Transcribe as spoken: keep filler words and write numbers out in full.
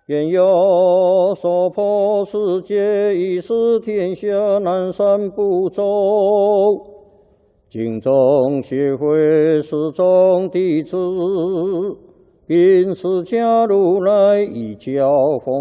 愿有所破世界，以使天下南赡不周。敬宗协会始终弟子，并释迦如来以教奉。